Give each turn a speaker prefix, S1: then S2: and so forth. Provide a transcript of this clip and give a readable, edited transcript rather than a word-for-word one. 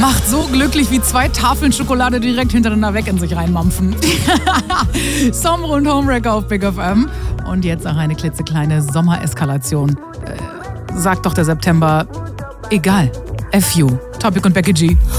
S1: Macht so glücklich wie 2 Tafeln Schokolade direkt hintereinander weg in sich reinmampfen. Sommer und Homewrecker auf Big FM. Und jetzt auch eine klitzekleine Sommereskalation. Sagt doch der September, egal. FU, Topic und Becky G.